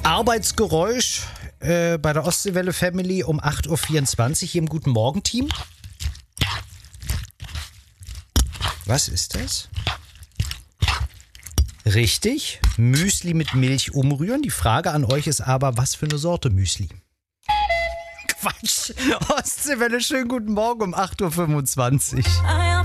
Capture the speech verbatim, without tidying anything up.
Arbeitsgeräusch äh, bei der Ostseewelle Family um acht Uhr vierundzwanzig hier im Guten Morgen Team. Was ist das? Richtig, Müsli mit Milch umrühren. Die Frage an euch ist aber, was für eine Sorte Müsli? Quatsch, Ostseewelle, schönen guten Morgen um acht Uhr fünfundzwanzig.